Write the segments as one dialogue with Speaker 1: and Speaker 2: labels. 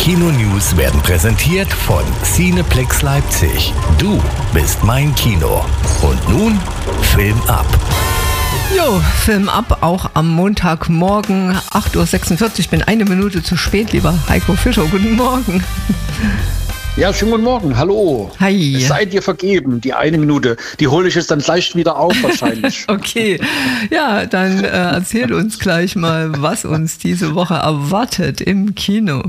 Speaker 1: Kino-News werden präsentiert von Cineplex Leipzig. Du bist mein Kino. Und nun Film ab.
Speaker 2: Jo, Film ab, auch am Montagmorgen, 8.46 Uhr. Ich bin eine Minute zu spät, lieber Heiko Fischer. Guten Morgen.
Speaker 3: Ja, schönen guten Morgen. Hallo.
Speaker 2: Hi.
Speaker 3: Es sei dir vergeben, die eine Minute. Die hole ich jetzt dann gleich wieder auf wahrscheinlich.
Speaker 2: Okay. Ja, dann erzähl uns gleich mal, was uns diese Woche erwartet im Kino.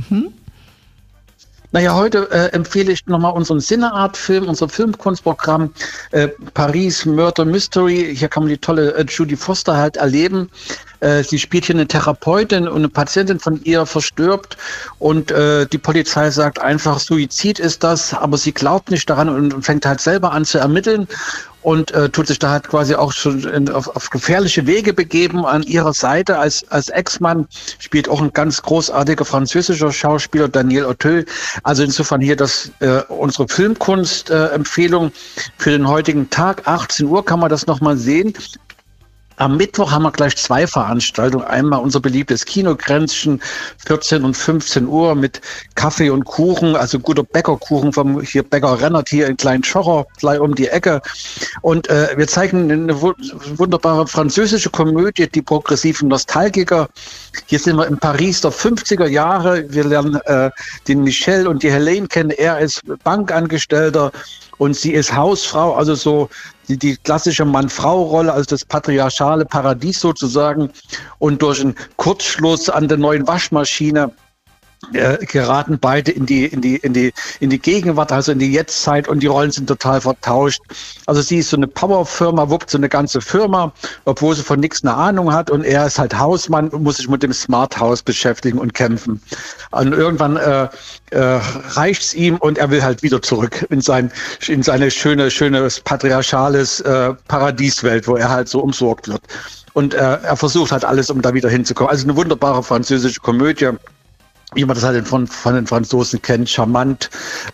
Speaker 3: Naja, heute empfehle ich nochmal unseren Cineart-Film, unser Filmkunstprogramm Paris Murder Mystery. Hier kann man die tolle Judy Foster halt erleben. Sie spielt hier eine Therapeutin und eine Patientin von ihr verstirbt und die Polizei sagt einfach, Suizid ist das, aber sie glaubt nicht daran und fängt halt selber an zu ermitteln und tut sich da halt quasi auch schon auf gefährliche Wege begeben. An ihrer Seite als Ex-Mann spielt auch ein ganz großartiger französischer Schauspieler, Daniel Auteuil. Also insofern hier unsere Filmkunst-Empfehlung für den heutigen Tag. 18 Uhr kann man das nochmal sehen. Am Mittwoch haben wir gleich zwei Veranstaltungen. Einmal unser beliebtes Kinogränzchen, 14 und 15 Uhr mit Kaffee und Kuchen, also guter Bäckerkuchen vom hier Bäcker Rennert hier in Klein-Schocher, gleich um die Ecke. Und wir zeigen eine wunderbare französische Komödie, die progressiven Nostalgiker. Hier sind wir in Paris der 50er Jahre. Wir lernen den Michel und die Helene kennen. Er ist Bankangestellter und sie ist Hausfrau, also so die klassische Mann-Frau-Rolle, also das patriarchale Paradies sozusagen. Und durch einen Kurzschluss an der neuen Waschmaschine geraten beide in die Gegenwart, also in die Jetztzeit, und die Rollen sind total vertauscht. Also sie ist so eine Powerfirma, wuppt so eine ganze Firma, obwohl sie von nichts eine Ahnung hat, und er ist halt Hausmann und muss sich mit dem Smart House beschäftigen und kämpfen. Und irgendwann reicht's ihm und er will halt wieder zurück in seine schöne patriarchales Paradieswelt, wo er halt so umsorgt wird. Und er versucht halt alles, um da wieder hinzukommen. Also eine wunderbare französische Komödie, wie man das halt von den Franzosen kennt, charmant,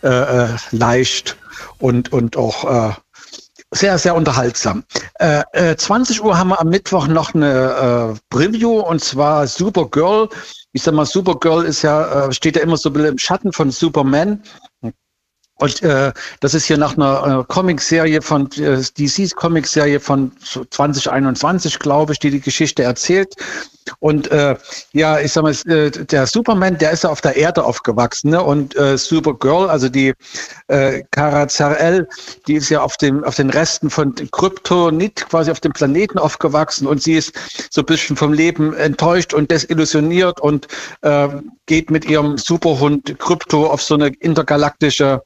Speaker 3: leicht und auch sehr, sehr unterhaltsam. 20 Uhr haben wir am Mittwoch noch eine Preview, und zwar Supergirl. Ich sag mal, Supergirl steht ja immer so ein bisschen im Schatten von Superman. Und das ist hier nach einer Comicserie von DC's Comicserie von 2021, glaube ich, die Geschichte erzählt. Und ich sag mal, der Superman, der ist ja auf der Erde aufgewachsen, ne? Und Supergirl, also die Kara Zor-El, die ist ja auf den Resten von Kryptonit, quasi auf dem Planeten aufgewachsen, und sie ist so ein bisschen vom Leben enttäuscht und desillusioniert und geht mit ihrem Superhund Krypto auf so eine intergalaktische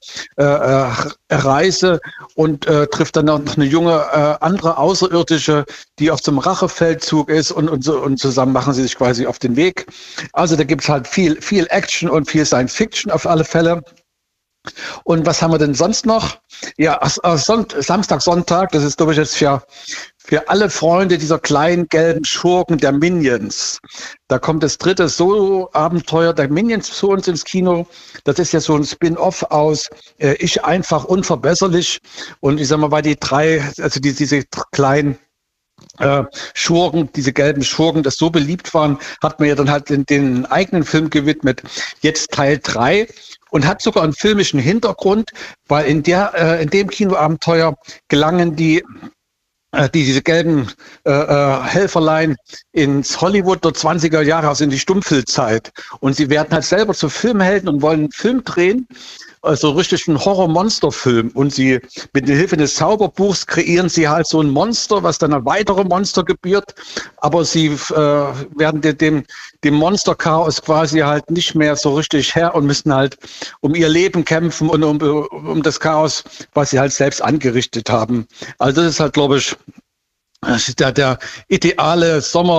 Speaker 3: Reise und trifft dann noch eine junge andere Außerirdische, die auf so einem Rachefeldzug ist, und zusammen machen sie sich quasi auf den Weg. Also da gibt es halt viel Action und viel Science Fiction auf alle Fälle. Und was haben wir denn sonst noch? Ja, Samstag, Sonntag, das ist, glaube ich, jetzt für alle Freunde dieser kleinen gelben Schurken der Minions. Da kommt das dritte Solo-Abenteuer der Minions zu uns ins Kino. Das ist ja so ein Spin-off aus Ich einfach unverbesserlich. Und ich sag mal, weil die drei, also diese kleinen Schurken, diese gelben Schurken, das so beliebt waren, hat man ja dann halt den eigenen Film gewidmet, jetzt Teil 3, und hat sogar einen filmischen Hintergrund, weil in dem Kinoabenteuer gelangen diese gelben Helferlein ins Hollywood der 20er Jahre, also in die Stummfilmzeit. Und sie werden halt selber zu Filmhelden und wollen einen Film drehen, also richtig einen Horror-Monster-Film. Und sie, mit der Hilfe des Zauberbuchs, kreieren sie halt so ein Monster, was dann ein weitere Monster gebiert. Aber sie werden dem Monster-Chaos quasi halt nicht mehr so richtig Herr und müssen halt um ihr Leben kämpfen und um das Chaos, was sie halt selbst angerichtet haben. Also das ist halt, glaube ich, der ideale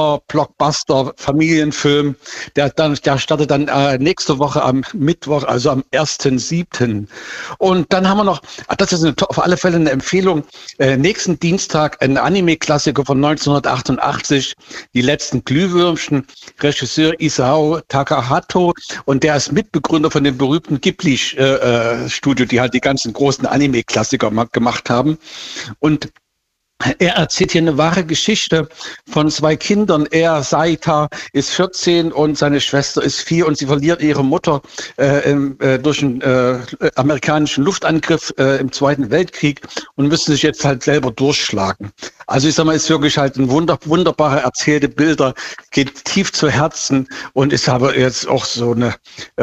Speaker 3: Sommer-Blockbuster-Familienfilm, der startet dann nächste Woche am Mittwoch, also am 1.7. Und dann haben wir noch, das ist auf alle Fälle eine Empfehlung, nächsten Dienstag ein Anime-Klassiker von 1988, Die letzten Glühwürmchen, Regisseur Isao Takahato, und der ist Mitbegründer von dem berühmten Ghibli-Studio, die halt die ganzen großen Anime-Klassiker gemacht haben. Und Er erzählt hier eine wahre Geschichte von 2 Kindern. Er, Saita, ist 14 und seine Schwester ist 4 und sie verliert ihre Mutter durch einen amerikanischen Luftangriff im Zweiten Weltkrieg und müssen sich jetzt halt selber durchschlagen. Also ich sag mal, ist wirklich halt ein wunderbare erzählte Bilder, geht tief zu Herzen und ist aber jetzt auch so eine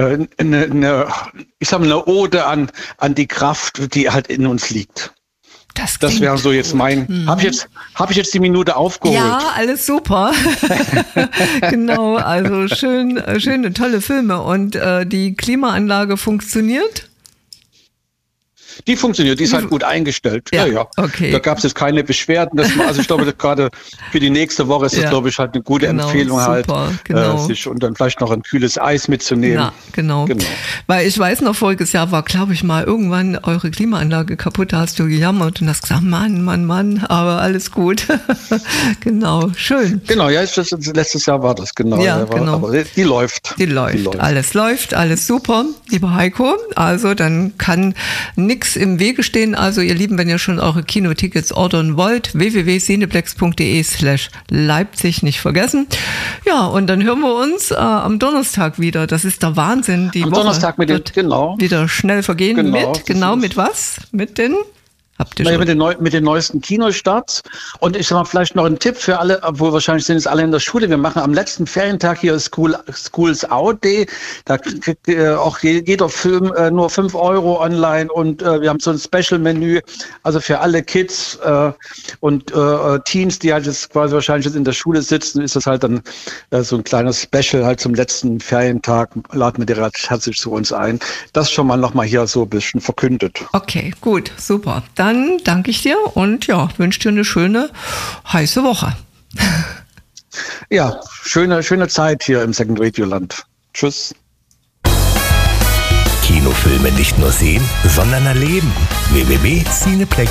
Speaker 3: Ode an die Kraft, die halt in uns liegt. Das wäre so jetzt mein. Habe ich jetzt die Minute aufgeholt?
Speaker 2: Ja, alles super. Genau, also schöne, tolle Filme. Und die Klimaanlage funktioniert?
Speaker 3: Die funktioniert, die ist halt gut eingestellt. Ja. Okay. Da gab es jetzt keine Beschwerden. Also ich glaube, gerade für die nächste Woche ist das, glaube ich, halt eine gute Empfehlung super, halt, sich und dann vielleicht noch ein kühles Eis mitzunehmen.
Speaker 2: Ja, genau. Weil ich weiß noch, voriges Jahr war, glaube ich, mal irgendwann eure Klimaanlage kaputt, da hast du gejammert und hast gesagt, Mann, aber alles gut. Genau, schön.
Speaker 3: Genau, ja, letztes Jahr war das, genau.
Speaker 2: Ja, genau.
Speaker 3: Aber die läuft.
Speaker 2: Alles läuft, alles super, lieber Heiko. Also dann kann nichts im Wege stehen. Also ihr Lieben, wenn ihr schon eure Kinotickets ordern wollt, www.cineplex.de/Leipzig nicht vergessen. Ja, und dann hören wir uns am Donnerstag wieder. Das ist der Wahnsinn. Die Woche
Speaker 3: Donnerstag wird
Speaker 2: wieder schnell vergehen. Mit was? Mit den...
Speaker 3: Mit den neuesten Kinostarts. Und ich sag mal, vielleicht noch ein Tipp für alle, obwohl wahrscheinlich sind es alle in der Schule. Wir machen am letzten Ferientag hier Schools Out Day. Da kriegt auch jeder Film nur 5 € online und wir haben so ein Special-Menü. Also für alle Kids und Teens, die halt jetzt quasi wahrscheinlich jetzt in der Schule sitzen, ist das halt dann so ein kleines Special halt zum letzten Ferientag. Laden wir dir herzlich zu uns ein. Das schon mal nochmal hier so ein bisschen verkündet.
Speaker 2: Okay, gut, super. Dann danke ich dir und ja, wünsche dir eine schöne, heiße Woche.
Speaker 3: Ja, schöne Zeit hier im Second Radio Land. Tschüss.
Speaker 1: Kinofilme nicht nur sehen, sondern erleben. www.cineplex.de